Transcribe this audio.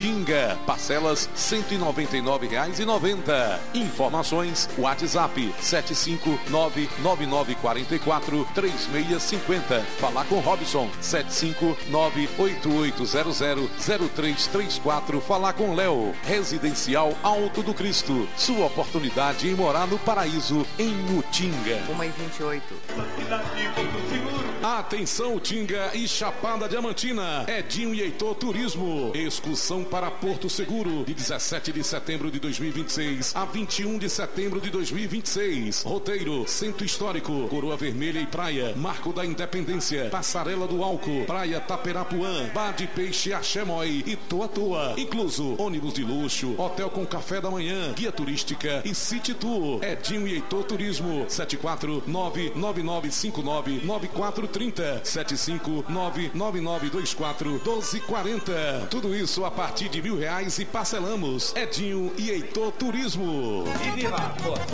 Utinga. Parcelas R$ 199,90. Informações WhatsApp 75999443650. Falar com Robson 75988000334. Falar com Léo. Residencial Alto do Cristo. Sua oportunidade em morar no paraíso em Utinga. 1h28. Atenção Utinga e Chapada Diamantina. Edinho e Heitor Turismo. Excursão para Porto Seguro de 17 de setembro de 2026 a 21 de setembro de 2026. Roteiro: Centro Histórico, Coroa Vermelha e Praia, Marco da Independência, Passarela do Álcool, Praia Taperapuã, Bar de Peixe Axemói e Toa Toa. Incluso ônibus de luxo, hotel com café da manhã, guia turística e City Tour. Edinho e Heitor Turismo. 74999599430. 75999241240. Tudo isso a partir de R$1.000 e parcelamos. Edinho e Heitor Turismo. E viva!